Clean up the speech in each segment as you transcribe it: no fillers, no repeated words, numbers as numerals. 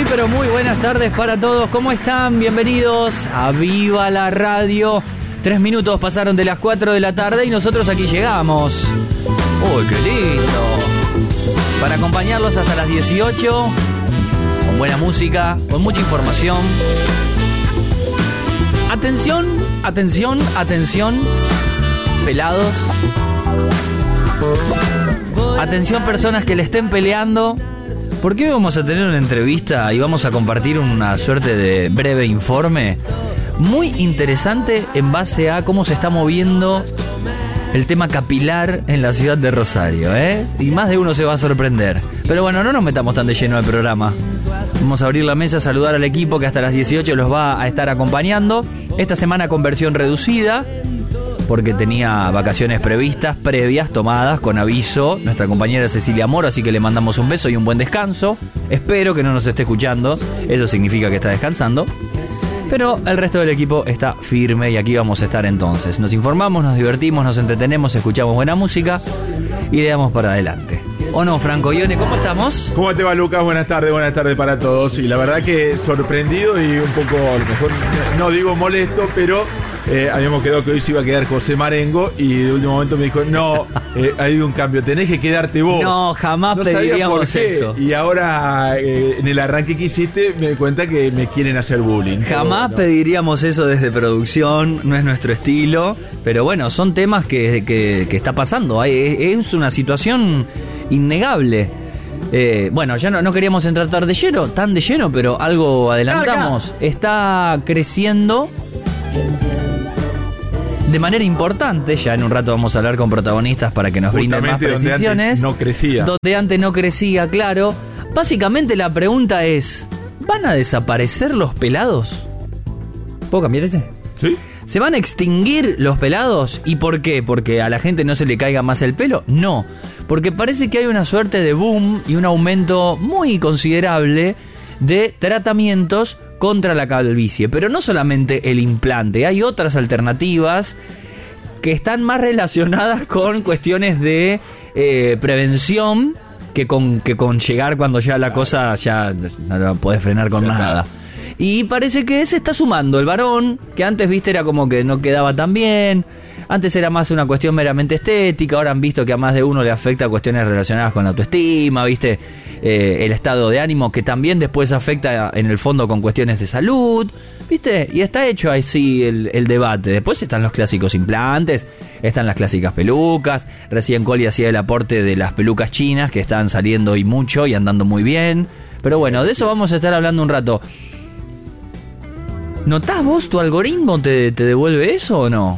pero muy buenas tardes para todos. ¿Cómo están? Bienvenidos a Viva la Radio. 3 minutos pasaron de las 4 de la tarde y nosotros aquí llegamos. ¡Uy, qué lindo! Para acompañarlos hasta las 18, con buena música, con mucha información. Atención, atención, atención, pelados. Atención, personas que le estén peleando. Porque hoy vamos a tener una entrevista y vamos a compartir una suerte de breve informe muy interesante en base a cómo se está moviendo el tema capilar en la ciudad de Rosario, y más de uno se va a sorprender. Pero bueno, no nos metamos tan de lleno al programa. Vamos a abrir la mesa, saludar al equipo que hasta las 18 los va a estar acompañando. Esta semana con versión reducida, porque tenía vacaciones previas, tomadas con aviso, nuestra compañera Cecilia Moro, así que le mandamos un beso y un buen descanso. Espero que no nos esté escuchando, eso significa que está descansando. Pero el resto del equipo está firme y aquí vamos a estar entonces. Nos informamos, nos divertimos, nos entretenemos, escuchamos buena música y le damos para adelante. ¿O no, Franco Ione? ¿Cómo estamos? ¿Cómo te va, Lucas? Buenas tardes para todos. Y la verdad que sorprendido y un poco, a lo mejor, no digo molesto, pero habíamos quedado que hoy se iba a quedar José Marengo y de último momento me dijo, no, hay un cambio, tenés que quedarte vos. No, jamás no pediríamos eso. Y ahora, en el arranque que hiciste, me di cuenta que me quieren hacer bullying. Jamás pediríamos eso desde producción, no es nuestro estilo, pero bueno, son temas que está pasando. Es una situación innegable. Bueno, ya no queríamos entrar tan de lleno, pero algo adelantamos. Está creciendo de manera importante. Ya en un rato vamos a hablar con protagonistas para que nos brinden más precisiones. Donde antes no crecía, claro. Básicamente la pregunta es, ¿van a desaparecer los pelados? ¿Puedo cambiar ese? Sí. ¿Se van a extinguir los pelados? ¿Y por qué? ¿Porque a la gente no se le caiga más el pelo? No, porque parece que hay una suerte de boom y un aumento muy considerable de tratamientos contra la calvicie. Pero no solamente el implante, hay otras alternativas que están más relacionadas con cuestiones de prevención que con llegar cuando ya la cosa ya no la podés frenar con nada. Y parece que se está sumando el varón, que antes, viste, era como que no quedaba tan bien. Antes era más una cuestión meramente estética. Ahora han visto que a más de uno le afecta cuestiones relacionadas con la autoestima, viste, el estado de ánimo, que también después afecta en el fondo con cuestiones de salud, viste. Y está hecho así el debate. Después están los clásicos implantes, están las clásicas pelucas. Recién Coli hacía el aporte de las pelucas chinas, que están saliendo hoy mucho y andando muy bien. Pero bueno, de eso vamos a estar hablando un rato. ¿Notás vos tu algoritmo te devuelve eso o no?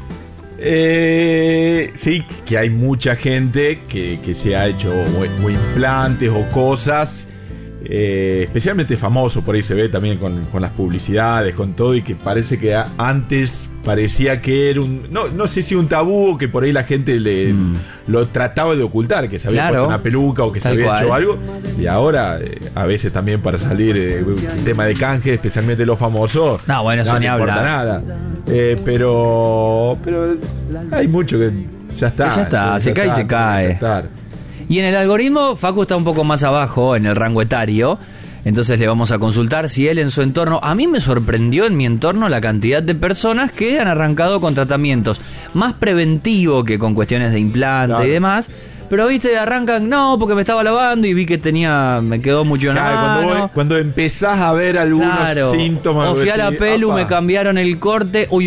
Sí, que hay mucha gente que se ha hecho o implantes o cosas, especialmente famoso, por ahí se ve también con las publicidades, con todo, y que parece que antes parecía que era no sé si un tabú, que por ahí la gente lo trataba de ocultar, que se había puesto una peluca o que se había hecho algo, y ahora a veces también para salir el tema de canje, especialmente los famosos, no importa nada, pero hay mucho que ya está, se cae y se cae. Y en el algoritmo Facu está un poco más abajo en el rango etario. Entonces le vamos a consultar si él en su entorno... A mí me sorprendió en mi entorno la cantidad de personas que han arrancado con tratamientos más preventivo que con cuestiones de implante y demás. Pero viste, arrancan, no, porque me estaba lavando y vi que me quedó mucho en la mano. Cuando empezás a ver algunos síntomas... O fui a la pelu, me cambiaron el corte, uy.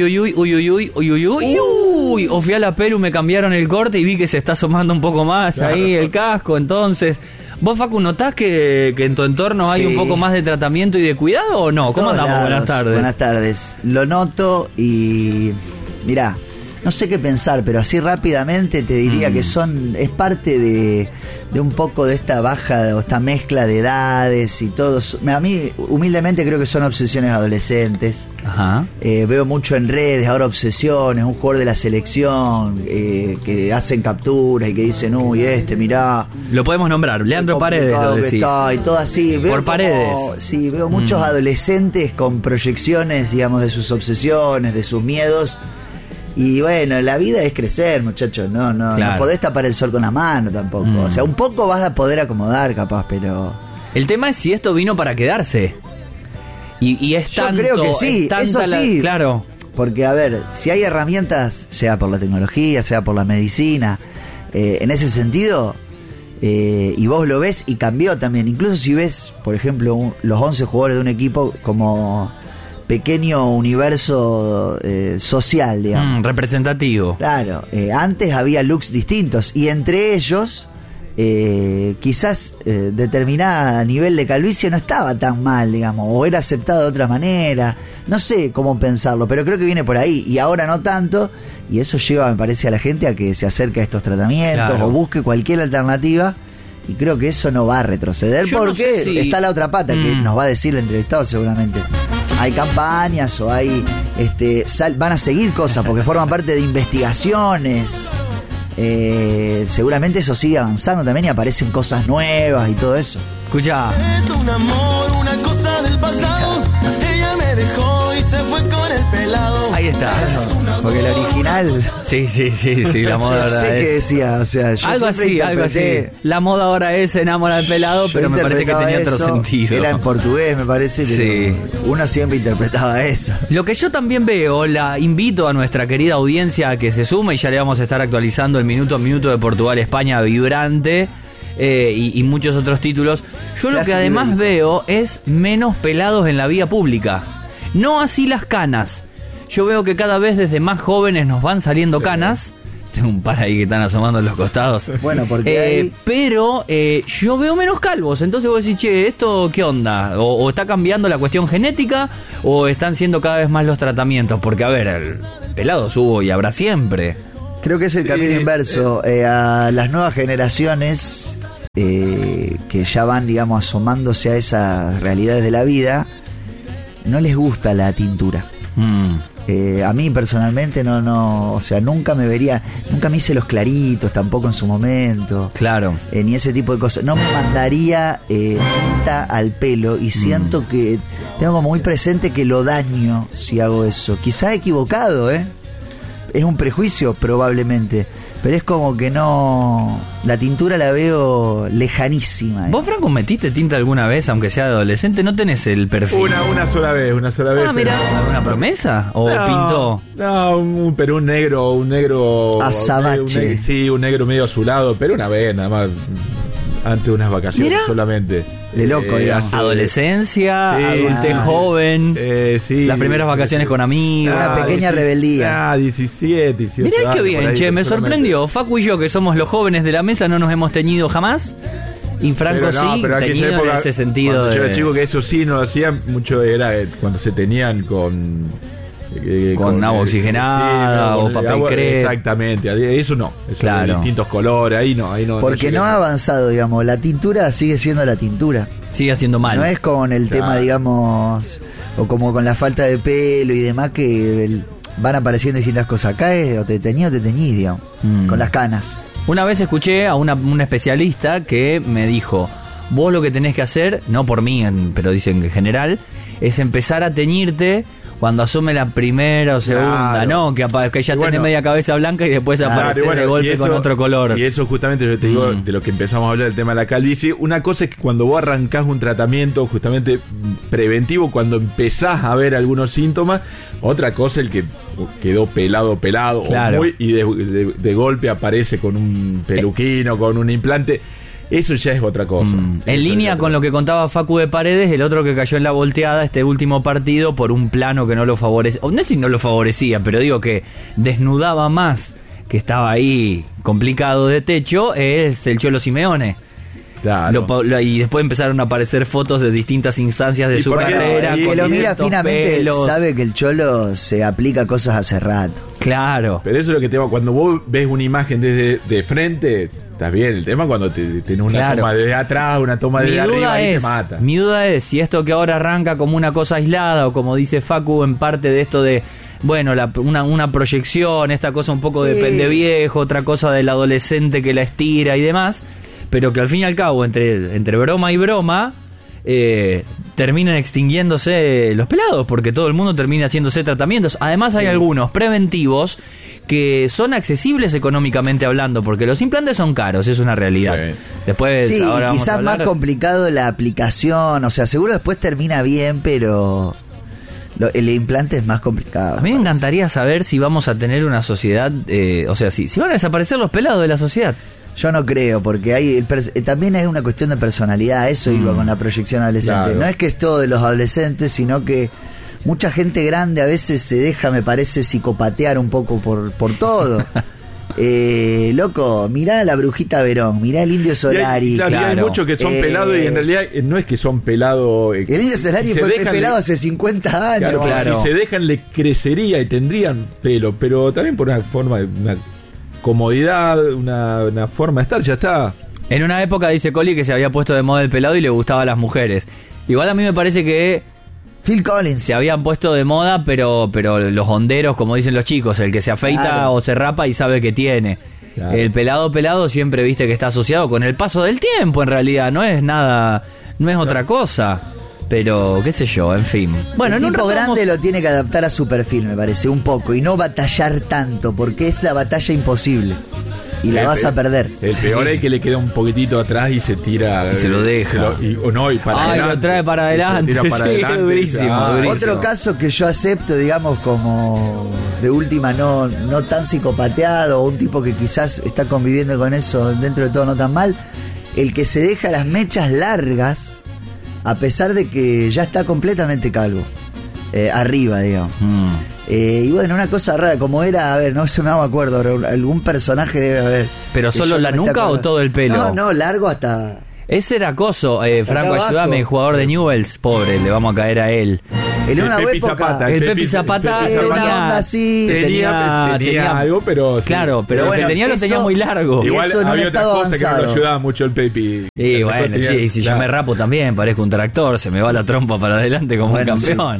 O fui a la pelu, me cambiaron el corte y vi que se está asomando un poco más ahí el casco, entonces... ¿Vos, Facu, notás que en tu entorno hay un poco más de tratamiento y de cuidado o no? ¿Cómo andamos? Buenas tardes. Buenas tardes. Lo noto y... Mirá, no sé qué pensar, pero así rápidamente te diría que es parte de un poco de esta baja o esta mezcla de edades y todo. A mí, humildemente, creo que son obsesiones adolescentes. Ajá. Veo mucho en redes ahora obsesiones, un jugador de la selección que hacen capturas y que dicen, uy, mirá. Lo podemos nombrar, Leandro Paredes lo decís. Y todo así. Por Paredes. Sí, veo muchos adolescentes con proyecciones, digamos, de sus obsesiones, de sus miedos. Y bueno, la vida es crecer, muchachos. No, claro. No podés tapar el sol con la mano tampoco. O sea, un poco vas a poder acomodar, capaz, pero El tema es si esto vino para quedarse. Y es tanto... Yo creo que sí, eso sí. Claro. Porque, a ver, si hay herramientas, sea por la tecnología, sea por la medicina, en ese sentido, y vos lo ves y cambió también. Incluso si ves, por ejemplo, los 11 jugadores de un equipo como pequeño universo social, digamos. Representativo. Claro, antes había looks distintos y entre ellos... quizás determinada nivel de calvicie no estaba tan mal, digamos, o era aceptado de otra manera, no sé cómo pensarlo, pero creo que viene por ahí, y ahora no tanto, y eso lleva, me parece, a la gente a que se acerque a estos tratamientos, claro, o busque cualquier alternativa, y creo que eso no va a retroceder. Yo porque no sé si... está la otra pata que nos va a decir el entrevistado seguramente. Hay campañas o hay van a seguir cosas porque forman parte de investigaciones. Seguramente eso sigue avanzando también y aparecen cosas nuevas y todo eso. Escucha. Es un amor, una cosa del pasado. Ella me dejó y se fue con el pelado. Ahí está. Porque el original. Sí, la moda ahora no sé es. Qué decía, o sea, yo algo así. La moda ahora es enamora al pelado, pero me parece que tenía otro sentido. Era en portugués, me parece. Sí. Uno siempre interpretaba eso. Lo que yo también veo, la invito a nuestra querida audiencia a que se sume y ya le vamos a estar actualizando el minuto a minuto de Portugal-España vibrante. Y muchos otros títulos. Yo lo que además veo es menos pelados en la vía pública. No así las canas. Yo veo que cada vez desde más jóvenes nos van saliendo canas. Tengo un par ahí que están asomando en los costados. Bueno, porque pero yo veo menos calvos. Entonces vos decís, che, ¿esto qué onda? O está cambiando la cuestión genética o están siendo cada vez más los tratamientos. Porque, a ver, el pelado hubo y habrá siempre. Creo que es el camino inverso. A las nuevas generaciones que ya van, digamos, asomándose a esas realidades de la vida, no les gusta la tintura. A mí personalmente o sea, nunca me hice los claritos tampoco en su momento. Claro. Ni ese tipo de cosas. No me mandaría tinta al pelo y siento que tengo como muy presente que lo daño si hago eso. Quizá equivocado, es un prejuicio probablemente, pero es como que no, la tintura la veo lejanísima. ¿Vos, Franco, metiste tinta alguna vez, aunque sea adolescente? ¿No tenés el perfil? Una sola vez. Ah, mira, ¿alguna promesa? ¿O no, pintó? No, pero un negro azabache. Sí, un negro medio azulado, pero una vez nada más, antes de unas vacaciones. ¿Mirá? Solamente. De loco, digamos. Adolescencia, adultez joven, las primeras vacaciones con amigos. Una pequeña rebeldía. 17, 18 Mirá qué bien, che, me sorprendió. Facu y yo, que somos los jóvenes de la mesa, no nos hemos teñido jamás. Y Franco pero teñido época, en ese sentido. Yo era chico, que eso sí no hacía mucho, era cuando se teñían con agua oxigenada o papel crema. Exactamente, eso no. Eso claro. Distintos colores, ahí no. Porque no ha avanzado, digamos. La tintura sigue siendo la tintura. Sigue haciendo mal. No es con el tema, digamos, o como con la falta de pelo y demás que van apareciendo distintas cosas. Acá es o te teñís, digamos, con las canas. Una vez escuché a un especialista que me dijo: vos lo que tenés que hacer, no por mí, pero dicen que en general, es empezar a teñirte cuando asume la primera o segunda, claro. No, que ya tenés media cabeza blanca y después aparece de golpe con otro color. Y eso justamente yo te digo, de lo que empezamos a hablar, del tema de la calvicie. Una cosa es que cuando vos arrancás un tratamiento justamente preventivo, cuando empezás a ver algunos síntomas, otra cosa el que quedó pelado, claro. y de golpe aparece con un peluquino, con un implante. Eso ya es otra cosa. En línea con lo que contaba Facu de Paredes, el otro que cayó en la volteada este último partido por un plano que no lo favorecía, o no sé si no lo favorecía, pero digo que desnudaba más, que estaba ahí complicado de techo, es el Cholo Simeone. Claro. Y después empezaron a aparecer fotos de distintas instancias de su carrera. Y que lo mira finamente, sabe que el Cholo se aplica cosas hace rato. Claro. Pero eso es lo que te va, cuando vos ves una imagen desde de frente, estás bien. El tema cuando tenés una toma desde atrás, una toma desde arriba, y te mata. Mi duda es si esto que ahora arranca como una cosa aislada, o como dice Facu, en parte de esto de, bueno, una proyección, esta cosa un poco de pendeviejo, otra cosa del adolescente que la estira y demás, pero que al fin y al cabo, entre broma y broma, terminan extinguiéndose los pelados, porque todo el mundo termina haciéndose tratamientos. Además hay algunos preventivos que son accesibles económicamente hablando, porque los implantes son caros, es una realidad. Sí. Después, Sí, ahora vamos a quizás hablar. más complicado la aplicación, o sea, seguro después termina bien, pero el implante es más complicado. A mí me encantaría saber si vamos a tener una sociedad, o sea, si van a desaparecer los pelados de la sociedad. Yo no creo, porque también es una cuestión de personalidad, eso iba con la proyección adolescente. Claro. No es que es todo de los adolescentes, sino que mucha gente grande a veces se deja, me parece, psicopatear un poco por todo. Loco, mirá a la Brujita Verón, mirá el Indio Solari. Y hay muchos que son pelados y en realidad no es que son pelados. El Indio Solari si fue se dejan, pelado hace 50 años. Claro, Claro. Si se dejan le crecería y tendrían pelo, pero también por una forma, una comodidad, una forma de estar, ya está. En una época dice Coli que se había puesto de moda el pelado y le gustaba a las mujeres. Igual a mí me parece que Phil Collins. se habían puesto de moda, pero los honderos, como dicen los chicos, el que se afeita Claro. o se rapa y sabe que tiene. Claro. El pelado siempre viste que está asociado con el paso del tiempo, en realidad, no es nada, no es otra cosa. Pero, qué sé yo, en fin. Bueno, el en un tipo rato grande vamos- lo tiene que adaptar a su perfil, me parece, un poco, y no batallar tanto, porque es la batalla imposible. Y la vas a perder. El peor es que le queda un poquitito atrás y se tira. Y se lo deja. Y para Ay, adelante. lo trae para adelante. Lo tira para Sí, adelante, durísimo, claro. durísimo. Otro caso que yo acepto, digamos, como de última no tan psicopateado, o un tipo que quizás está conviviendo con eso dentro de todo no tan mal, el que se deja las mechas largas a pesar de que ya está completamente calvo, arriba, digamos. Y bueno, una cosa rara, como era, a ver, no se me acuerdo, ahora, algún personaje debe haber. ¿Pero que solo yo no la me esté nuca o acordando. todo el pelo? No, largo hasta... Ese era Coso, Franco, abajo. ayúdame, jugador de Newell's, pobre, le vamos a caer a él. En una Pepi época... Zapata, El Pepi Zapata Pepi tenía, Zapata. Una onda así. Tenía algo, pero sí. Claro, pero Pero lo bueno, que tenía lo tenía eso- muy largo. Y Igual eso en un había otras estado cosas que no avanzado. lo ayudaba mucho el Pepi. Y bueno, Tenía- sí, si yo claro. me rapo también, parezco un tractor, se me va la trompa para adelante como Bueno, un campeón.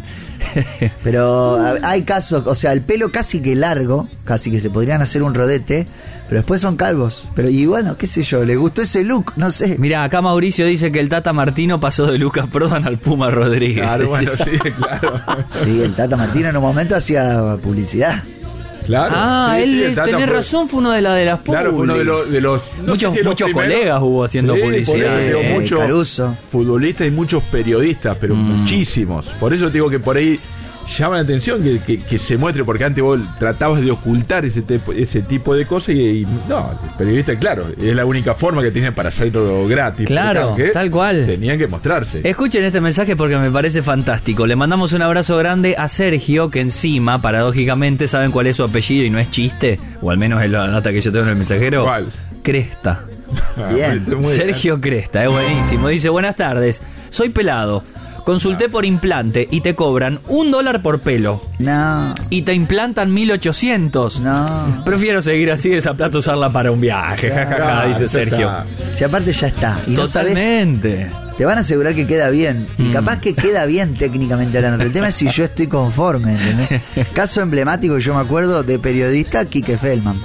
Pero hay casos, o sea, el pelo casi que largo, casi que se podrían hacer un rodete, pero después son calvos. Pero y bueno, qué sé yo, le gustó ese look, no sé. Mira, acá Mauricio dice que el Tata Martino pasó de Lucas Prodan al Puma Rodríguez. Claro, bueno, sí, claro. Sí, el Tata Martino en un momento hacía publicidad. Claro. Ah, sí, él, sí, el Tata tenés fue- razón, fue uno de las Claro, fue uno de los. No muchos sé si muchos los primeros. colegas hubo haciendo Sí, publicidad. por eso digo, muchos Caruso. futbolistas y muchos periodistas, pero muchísimos. Por eso te digo que por ahí llama la atención que se muestre, porque antes vos tratabas de ocultar ese tipo de cosas y no, el periodista, claro, es la única forma que tienen para hacerlo gratis. Claro, porque tal cual. Tenían que mostrarse. Escuchen este mensaje porque me parece fantástico. Le mandamos un abrazo grande a Sergio, que encima, paradójicamente, ¿saben cuál es su apellido y no es chiste? O al menos es la nota que yo tengo en el mensajero. ¿Cuál? Cresta. Ah, Bien. muy bien. Sergio Cresta, es buenísimo. Dice, buenas tardes, soy pelado. Consulté por implante y te cobran $1 por pelo. No, Y te implantan 1.800. no. Prefiero seguir así, esa plata usarla para un viaje, jajaja, dice Ya Sergio. está. Si aparte ya está. Y no sabes, Totalmente. te van a asegurar que queda bien. Y capaz que queda bien técnicamente hablando. Pero el tema es si yo estoy conforme, ¿entendés? Caso emblemático que yo me acuerdo de periodista Quique Feldman.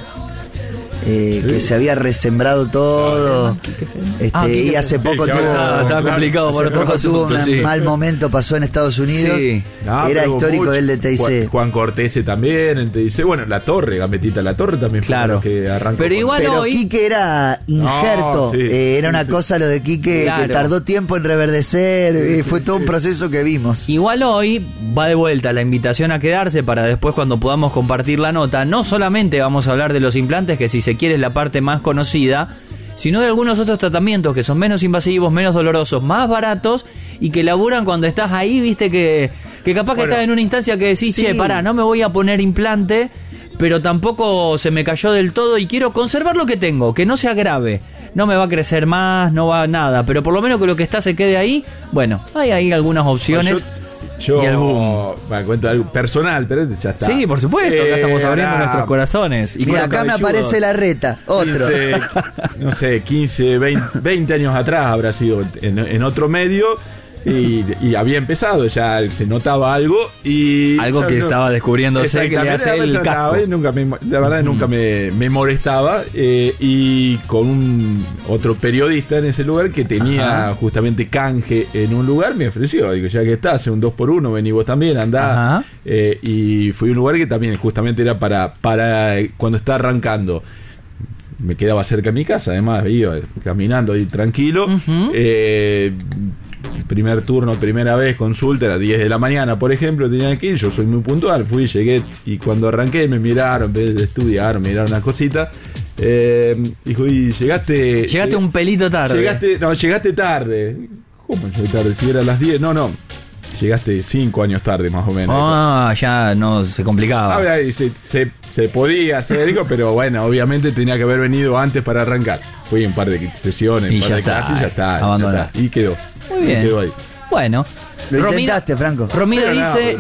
Que se había resembrado todo. Quique Y hace Feldman. poco Sí, que tuvo. ahora Estaba complicado por Hace otros poco tuvo asuntos, un sí. mal momento, pasó en Estados Unidos. Sí. No, Era pero histórico mucho. él de TIC. Juan Cortés también, en TIC. Bueno, La Torre, Gambetita La Torre también fue Claro. uno que arrancó. Pero con- igual Pero hoy- Quique era injerto. No, sí, Era sí, una sí. cosa lo de Quique Claro. que tardó tiempo en reverdecer. Fue todo un proceso que vimos. Igual hoy va de vuelta la invitación a quedarse para después cuando podamos compartir la nota. No solamente vamos a hablar de los implantes, que si se quiere es la parte más conocida, sino de algunos otros tratamientos que son menos invasivos, menos dolorosos, más baratos y que laburan cuando estás ahí, viste que capaz que Bueno, estás en una instancia que decís, sí. che, pará, no me voy a poner implante, pero tampoco se me cayó del todo y quiero conservar lo que tengo, que no se agrave. No me va a crecer más, no va nada, pero por lo menos que lo que está se quede ahí. Bueno, hay ahí algunas opciones. Yo y el boom. me cuento algo personal, pero ya está. Sí, por supuesto, acá estamos abriendo ahora, nuestros corazones. Y Mira, con- acá me cabelludo. aparece la reta. Otro. 15, no sé, 15, 20 años atrás habrá sido en otro medio. Y había empezado, ya se notaba algo y... Algo que estaba descubriéndose que le hace el casco. La verdad nunca me molestaba, y con otro periodista en ese lugar que tenía justamente canje en un lugar, me ofreció, digo, ya que está, hace un 2x1, vení vos también, andá. Y fue un lugar que también justamente era para cuando está arrancando. Me quedaba cerca de mi casa, además iba caminando ahí tranquilo. Primer turno, primera vez, consulta, a las 10 de la mañana, por ejemplo, tenía que ir, yo soy muy puntual, fui, llegué, y cuando arranqué me miraron, en vez de estudiar, miraron unas cositas, dijo, y llegaste un pelito tarde. Llegaste tarde. ¿Cómo llegué tarde? Si era a las 10, no. Llegaste 5 años tarde, más o menos. Ya no se complicaba. Se podía hacer, digo, pero bueno, obviamente tenía que haber venido antes para arrancar. Fui un par de sesiones, un par de clases y ya está. Abandonaste. Y quedó. Muy bien. Quedó ahí. Bueno. Lo intentaste, Franco. Romina dice,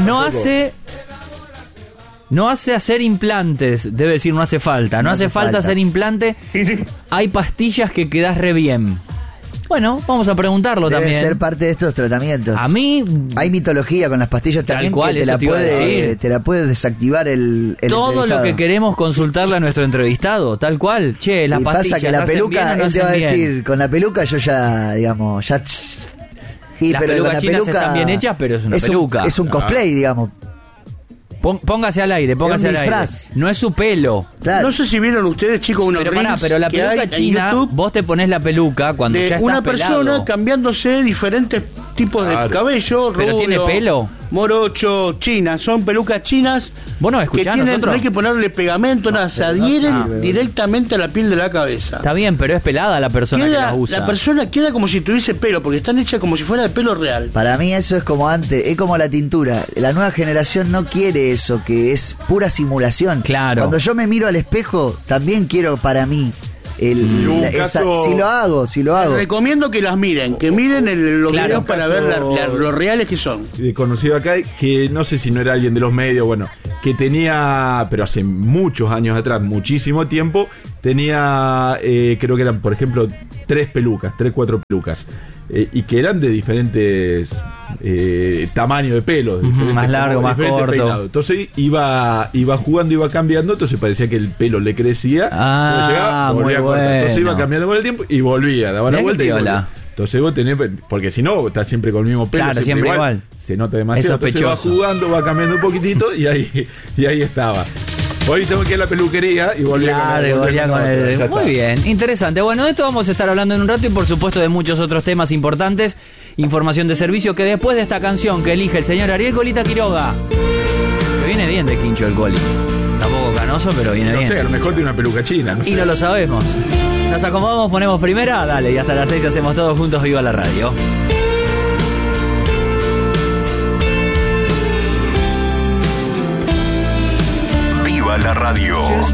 no hace hacer implantes, debe decir no hace falta. No hace falta hacer implante. Hay pastillas que quedás re bien. Bueno, vamos a preguntarlo Debe también. Debe ser parte de estos tratamientos. A mí... Hay mitología con las pastillas también, cual, que te la puede desactivar el todo lo que queremos consultarle a nuestro entrevistado, tal cual. Che, las pastillas pasa que la peluca, él te va a decir, con la peluca yo ya, digamos, ya... Las pero pelucas la chinas peluca están bien hechas, pero es una peluca. Es un cosplay, digamos. Póngase al aire, póngase al aire. No es su pelo. Claro. No sé si vieron ustedes, chicos, unos pero la peluca china, vos te pones la peluca cuando ya estás una persona pelado. Cambiándose diferentes tipos de cabello, pero rubio, tiene pelo, morocho, chinas, son pelucas chinas. Vos no escuchás, no hay que ponerle pegamento, nada, se adhieren directamente a la piel de la cabeza. Está bien, pero es pelada la persona que la usa. La persona queda como si tuviese pelo, porque están hechas como si fuera de pelo real. Para mí eso es como antes, es como la tintura. La nueva generación no quiere eso, que es pura simulación. Claro. Cuando yo me miro al espejo, también quiero para mí si lo hago. Les recomiendo que las miren, los videos para ver lo reales que son. Conocido acá, que no sé si no era alguien de los medios, bueno, que tenía, pero hace muchos años atrás, muchísimo tiempo, tenía, creo que eran, por ejemplo, 4 pelucas. Y que eran de diferentes tamaños de pelo, más largo, más corto. Peinado. Entonces iba jugando, iba cambiando, entonces parecía que el pelo le crecía. Llegaba, volvía a cortar. Entonces iba cambiando con el tiempo y volvía, daba la vuelta y volvía. Entonces vos tenés, porque si no, estás siempre con el mismo pelo. Claro, siempre igual. Se nota demasiado. Entonces va jugando, va cambiando un poquitito y ahí estaba. Hoy tengo que ir a la peluquería y volví con él. Muy bien, interesante. Bueno, de esto vamos a estar hablando en un rato y por supuesto de muchos otros temas importantes. Información de servicio que después de esta canción que elige el señor Ariel Colita Quiroga, que viene bien de Quincho el Coli. Tampoco canoso, pero viene bien. No sé, a lo mejor tiene una peluca china. Y no lo sabemos. Nos acomodamos, ponemos primera, dale, y hasta las 6 hacemos todos juntos Viva la Radio. Viva la radio.